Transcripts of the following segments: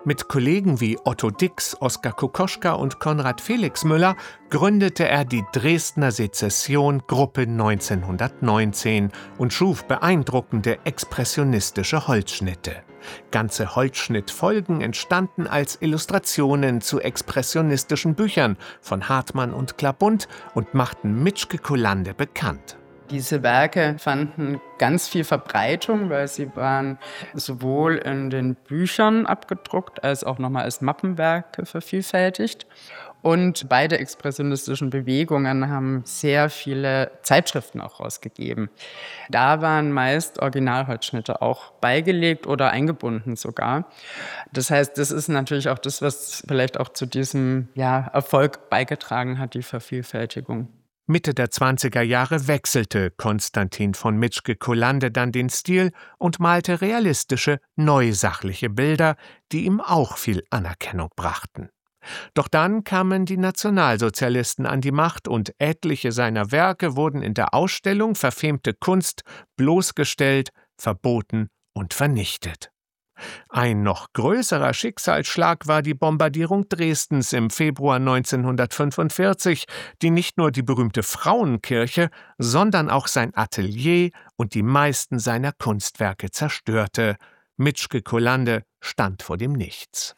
Mit Kollegen wie Otto Dix, Oskar Kokoschka und Konrad Felix Müller gründete er die Dresdner Sezession-Gruppe 1919 und schuf beeindruckende expressionistische Holzschnitte. Ganze Holzschnittfolgen entstanden als Illustrationen zu expressionistischen Büchern von Hartmann und Klabund und machten Mitschke Kullander bekannt. Diese Werke fanden ganz viel Verbreitung, weil sie waren sowohl in den Büchern abgedruckt, als auch nochmal als Mappenwerke vervielfältigt. Und beide expressionistischen Bewegungen haben sehr viele Zeitschriften auch rausgegeben. Da waren meist Originalholzschnitte auch beigelegt oder eingebunden sogar. Das heißt, das ist natürlich auch das, was vielleicht auch zu diesem Erfolg beigetragen hat, die Vervielfältigung. Mitte der 20er Jahre wechselte Konstantin von Mitschke Kullander dann den Stil und malte realistische, neusachliche Bilder, die ihm auch viel Anerkennung brachten. Doch dann kamen die Nationalsozialisten an die Macht und etliche seiner Werke wurden in der Ausstellung Verfemte Kunst bloßgestellt, verboten und vernichtet. Ein noch größerer Schicksalsschlag war die Bombardierung Dresdens im Februar 1945, die nicht nur die berühmte Frauenkirche, sondern auch sein Atelier und die meisten seiner Kunstwerke zerstörte. Mitschke Kullander stand vor dem Nichts.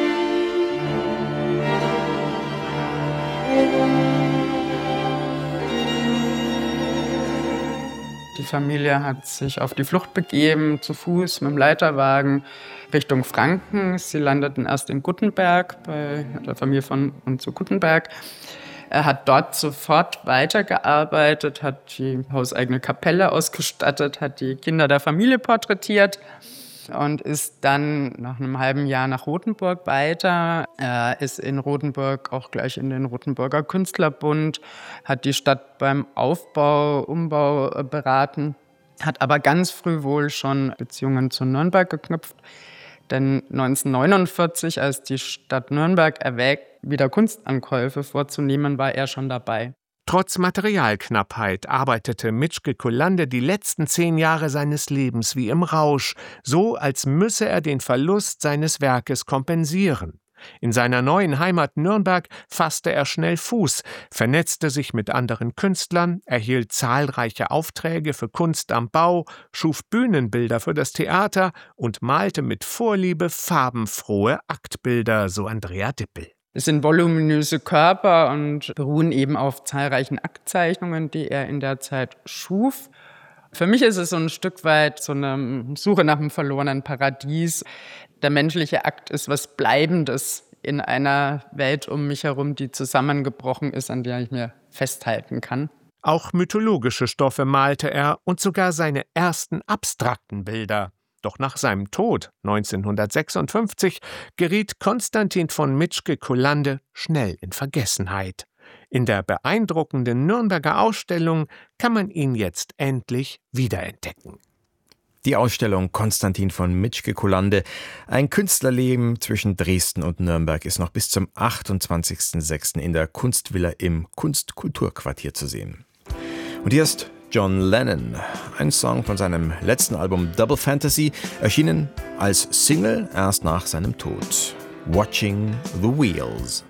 Die Familie hat sich auf die Flucht begeben, zu Fuß mit dem Leiterwagen Richtung Franken. Sie landeten erst in Guttenberg, bei der Familie von und zu Guttenberg. Er hat dort sofort weitergearbeitet, hat die hauseigene Kapelle ausgestattet, hat die Kinder der Familie porträtiert und ist dann nach einem halben Jahr nach Rothenburg weiter. Er ist in Rothenburg auch gleich in den Rothenburger Künstlerbund, hat die Stadt beim Umbau beraten, hat aber ganz früh wohl schon Beziehungen zu Nürnberg geknüpft. Denn 1949, als die Stadt Nürnberg erwägt, wieder Kunstankäufe vorzunehmen, war er schon dabei. Trotz Materialknappheit arbeitete Mitschke Kullander die letzten 10 Jahre seines Lebens wie im Rausch, so als müsse er den Verlust seines Werkes kompensieren. In seiner neuen Heimat Nürnberg fasste er schnell Fuß, vernetzte sich mit anderen Künstlern, erhielt zahlreiche Aufträge für Kunst am Bau, schuf Bühnenbilder für das Theater und malte mit Vorliebe farbenfrohe Aktbilder, so Andrea Dippel. Es sind voluminöse Körper und beruhen eben auf zahlreichen Aktzeichnungen, die er in der Zeit schuf. Für mich ist es so ein Stück weit so eine Suche nach einem verlorenen Paradies. Der menschliche Akt ist was Bleibendes in einer Welt um mich herum, die zusammengebrochen ist, an der ich mir festhalten kann. Auch mythologische Stoffe malte er und sogar seine ersten abstrakten Bilder. Doch nach seinem Tod 1956 geriet Konstantin von Mitschke Kullander schnell in Vergessenheit. In der beeindruckenden Nürnberger Ausstellung kann man ihn jetzt endlich wiederentdecken. Die Ausstellung Konstantin von Mitschke Kullander, ein Künstlerleben zwischen Dresden und Nürnberg, ist noch bis zum 28.06. in der Kunstvilla im Kunstkulturquartier zu sehen. Und hier ist John Lennon, ein Song von seinem letzten Album Double Fantasy, erschienen als Single erst nach seinem Tod. Watching the Wheels.